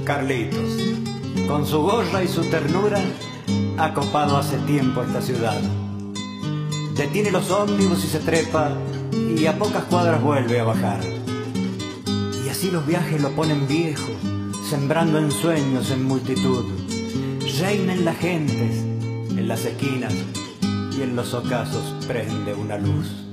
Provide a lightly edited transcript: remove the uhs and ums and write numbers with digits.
Carlitos, con su gorra y su ternura, ha copado hace tiempo esta ciudad. Detiene los ómnibus y se trepa, y a pocas cuadras vuelve a bajar. Y así los viajes lo ponen viejo, sembrando ensueños en multitud. Reina en las gentes, en las esquinas, y en los ocasos prende una luz.